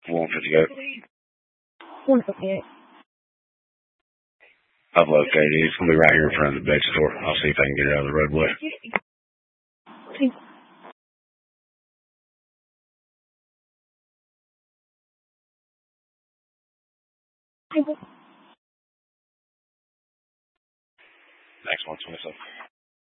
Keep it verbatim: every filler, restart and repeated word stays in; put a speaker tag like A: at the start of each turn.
A: one fifty-eight.
B: one fifty-eight.
A: I've located it. It's going to be right here in front of the bed store. I'll see if I can get it out of the roadway. Next one, twenty-seven.